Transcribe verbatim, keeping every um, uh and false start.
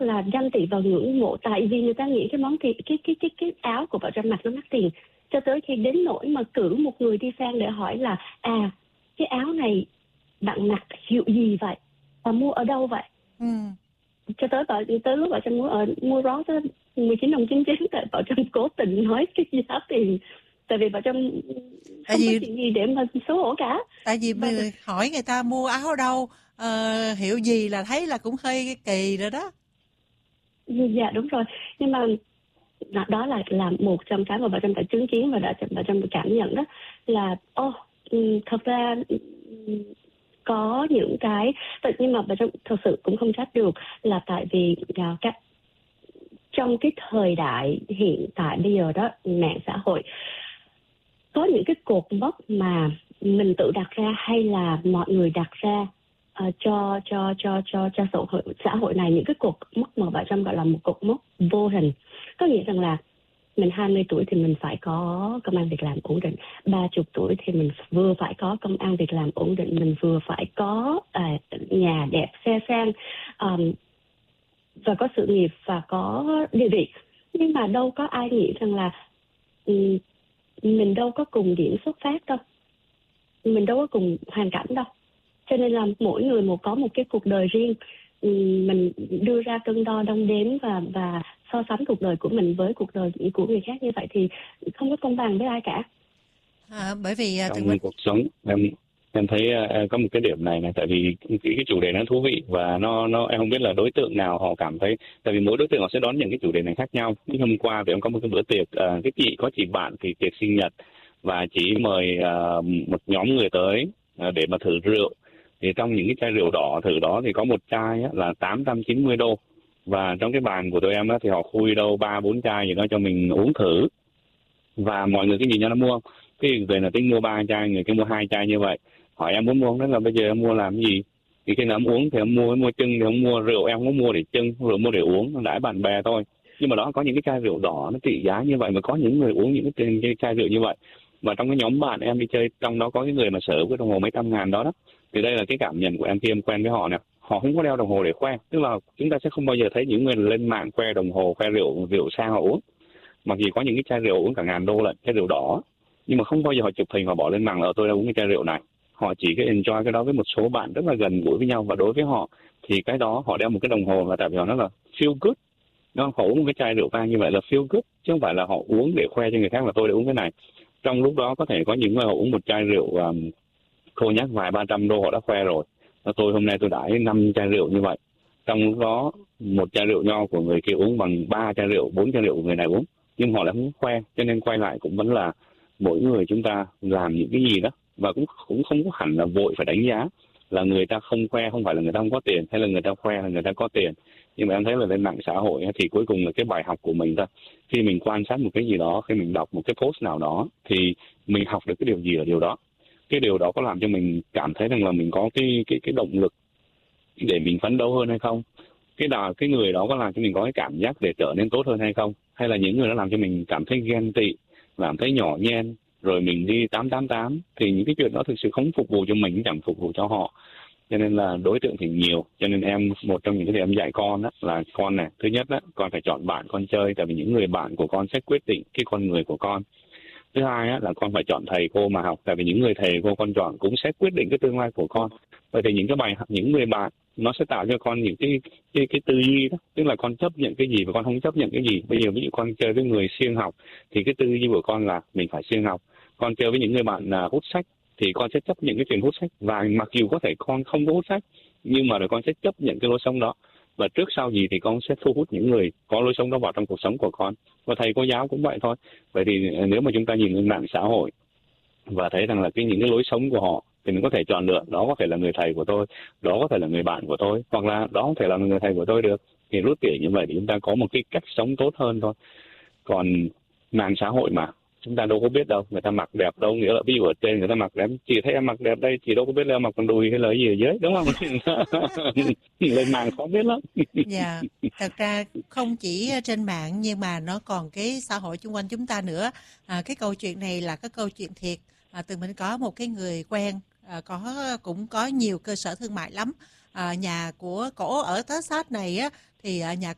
là ganh tị và ngưỡng mộ, tại vì người ta nghĩ cái món thì cái cái cái cái áo của vợ Trâm mặc nó mắc tiền, cho tới khi đến nỗi mà cử một người đi sang để hỏi là à cái áo này bạn mặc hiệu gì vậy và mua ở đâu vậy. Ừ. Cho tới vợ tới lúc vợ Trâm mua ở mua Ross mười chín đồng chín chín, tại vợ Trâm cố tình nói cái giá tiền, tại vì vợ Trâm Tại không vì... có chuyện gì để mà xấu hổ cả. Tại vì Và... hỏi người ta mua áo ở đâu, uh, hiệu gì là thấy là cũng hơi kỳ rồi đó. Dạ đúng rồi, nhưng mà đó là là một trong cái mà vợ Trâm đã chứng kiến và đã vợ Trâm cảm nhận đó là ô oh, thật ra có những cái, nhưng mà vợ Trâm thật sự cũng không trách được, là tại vì uh, các trong cái thời đại hiện tại bây giờ đó, mạng xã hội có những cái cột mốc mà mình tự đặt ra hay là mọi người đặt ra uh, cho cho cho cho cho xã hội xã hội này, những cái cột mốc mà vợ Trâm gọi là một cột mốc vô hình. Có nghĩa rằng là mình hai mươi tuổi thì mình phải có công ăn việc làm ổn định, ba mươi tuổi thì mình vừa phải có công ăn việc làm ổn định, mình vừa phải có uh, nhà đẹp xe sang, um, và có sự nghiệp và có địa vị. Nhưng mà đâu có ai nghĩ rằng là um, mình đâu có cùng điểm xuất phát đâu, mình đâu có cùng hoàn cảnh đâu, cho nên là mỗi người một có một cái cuộc đời riêng. Mình đưa ra cân đo đong đếm và và so sánh cuộc đời của mình với cuộc đời của người khác như vậy thì không có công bằng với ai cả. À, bởi vì trong mình... cuộc sống em em thấy uh, có một cái điểm này này, tại vì cái, cái chủ đề nó thú vị và nó nó em không biết là đối tượng nào họ cảm thấy, tại vì mỗi đối tượng họ sẽ đón những cái chủ đề này khác nhau. Như hôm qua thì em có một cái bữa tiệc, uh, cái chị có chị bạn thì tiệc sinh nhật và chỉ mời uh, một nhóm người tới uh, để mà thử rượu. Thì trong những cái chai rượu đỏ thử đó thì có một chai á, là tám trăm chín mươi đô, và trong cái bàn của tụi em á, thì họ khui đâu ba bốn chai gì đó cho mình uống thử. Và mọi người cái gì nhau nó mua, cái người là tính mua ba chai, người kia mua hai chai như vậy. Hỏi em muốn mua, đó là bây giờ em mua làm cái gì? Thì khi nào em uống thì em mua, mua chưng thì em mua rượu, em không có mua để chưng, rượu mua để uống, đãi bạn bè thôi. Nhưng mà đó có những cái chai rượu đỏ nó trị giá như vậy mà có những người uống những cái, cái chai rượu như vậy. Và trong cái nhóm bạn em đi chơi, trong đó có cái người mà sở cái đồng hồ mấy trăm ngàn đó đó. Thì đây là cái cảm nhận của em khi em quen với họ nè. Họ không có đeo đồng hồ để khoe. Tức là chúng ta sẽ không bao giờ thấy những người lên mạng khoe đồng hồ, khoe rượu, rượu sang họ uống. Mặc dù có những cái chai rượu uống cả ngàn đô lận, chai rượu đỏ. Nhưng mà không bao giờ họ chụp hình, họ bỏ lên mạng là tôi đã uống cái chai rượu này. Họ chỉ cái enjoy cái đó với một số bạn rất là gần gũi với nhau. Và đối với họ thì cái đó họ đeo một cái đồng hồ là tại vì họ nói là feel good. Nó họ uống một cái chai rượu vang như vậy là feel good, chứ không phải là họ uống để khoe cho người khác là tôi đã uống cái này. Trong lúc đó có thể có những người họ uống một chai rượu um, cô nhắc vài ba trăm đô họ đã khoe rồi. Và tôi hôm nay tôi đãi năm chai rượu như vậy. Trong lúc đó một chai rượu nho của người kia uống bằng ba chai rượu, bốn chai rượu của người này uống. Nhưng họ lại không khoe, cho nên quay lại cũng vẫn là mỗi người chúng ta làm những cái gì đó. Và cũng, cũng không có hẳn là vội phải đánh giá là người ta không khoe không phải là người ta không có tiền, hay là người ta khoe là người ta có tiền. Nhưng mà em thấy là lên mạng xã hội thì cuối cùng là cái bài học của mình thôi. Khi mình quan sát một cái gì đó, khi mình đọc một cái post nào đó thì mình học được cái điều gì ở điều đó. Cái điều đó có làm cho mình cảm thấy rằng là mình có cái cái cái động lực để mình phấn đấu hơn hay không? Cái đà, cái người đó có làm cho mình có cái cảm giác để trở nên tốt hơn hay không? Hay là những người đó làm cho mình cảm thấy ghen tị, cảm thấy nhỏ nhen, rồi mình đi tám tám tám, thì những cái chuyện đó thực sự không phục vụ cho mình, chẳng phục vụ cho họ. Cho nên là đối tượng thì nhiều. Cho nên em, một trong những cái điều em dạy con đó là con này, thứ nhất đó, con phải chọn bạn con chơi, tại vì những người bạn của con sẽ quyết định cái con người của con. Thứ hai á, là con phải chọn thầy cô mà học, tại vì những người thầy cô con chọn cũng sẽ quyết định cái tương lai của con. Vậy thì những cái bài học, những người bạn nó sẽ tạo cho con những cái cái cái tư duy đó, tức là con chấp nhận cái gì và con không chấp nhận cái gì. Bây giờ ví dụ con chơi với người siêng học thì cái tư duy của con là mình phải siêng học. Con chơi với những người bạn uh, hút sách thì con sẽ chấp nhận cái chuyện hút sách, và mặc dù có thể con không có hút sách nhưng mà rồi con sẽ chấp nhận cái lối sống đó. Và trước sau gì thì con sẽ thu hút những người có lối sống đó vào trong cuộc sống của con. Và thầy cô giáo cũng vậy thôi. Vậy thì nếu mà chúng ta nhìn lên mạng xã hội và thấy rằng là cái những cái lối sống của họ thì mình có thể chọn lựa, đó có thể là người thầy của tôi, đó có thể là người bạn của tôi, hoặc là đó có thể là người thầy của tôi được. Thì rút tỉa như vậy thì chúng ta có một cái cách sống tốt hơn thôi. Còn mạng xã hội mà chúng ta đâu có biết đâu, người ta mặc đẹp đâu, nghĩa là ví dụ ở trên người ta mặc đẹp, chị thấy em mặc đẹp đây, chị đâu có biết là em mặc quần đùi hay là gì ở dưới, đúng không? Lên mạng khó biết lắm. Dạ, thật ra không chỉ trên mạng nhưng mà nó còn cái xã hội xung quanh chúng ta nữa. À, cái câu chuyện này là cái câu chuyện thiệt. À, từng mình có một cái người quen, à, có cũng có nhiều cơ sở thương mại lắm. À, nhà của cổ ở Texas này á, thì à, nhà